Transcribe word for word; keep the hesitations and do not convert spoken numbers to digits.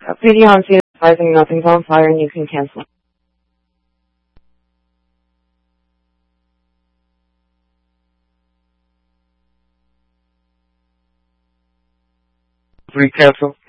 P D on scene advising nothing's on fire and you can cancel. Free cancel.